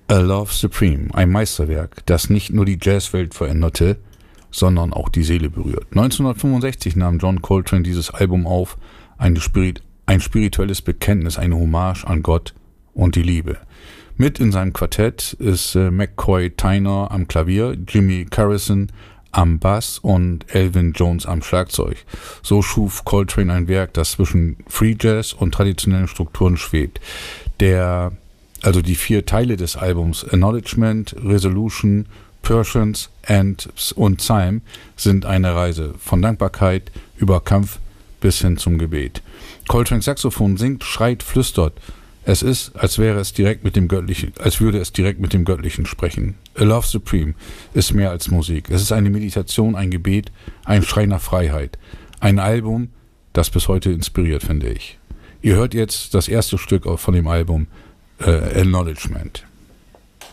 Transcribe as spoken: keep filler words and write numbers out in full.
A Love Supreme, ein Meisterwerk, das nicht nur die Jazzwelt veränderte, sondern auch die Seele berührt. neunzehnhundertfünfundsechzig nahm John Coltrane dieses Album auf, ein, Spirit, ein spirituelles Bekenntnis, eine Hommage an Gott und die Liebe. Mit in seinem Quartett ist äh, McCoy Tyner am Klavier, Jimmy Carrison am Bass und Elvin Jones am Schlagzeug. So schuf Coltrane ein Werk, das zwischen Free Jazz und traditionellen Strukturen schwebt. Der, also die vier Teile des Albums, Acknowledgement, Resolution, Prescience and, und Psalm, sind eine Reise von Dankbarkeit über Kampf bis hin zum Gebet. Coltranes Saxophon singt, schreit, flüstert. Es ist, als wäre es direkt mit dem Göttlichen, als würde es direkt mit dem Göttlichen sprechen. A Love Supreme ist mehr als Musik. Es ist eine Meditation, ein Gebet, ein Schrei nach Freiheit. Ein Album, das bis heute inspiriert, finde ich. Ihr hört jetzt das erste Stück von dem Album, äh, Acknowledgement.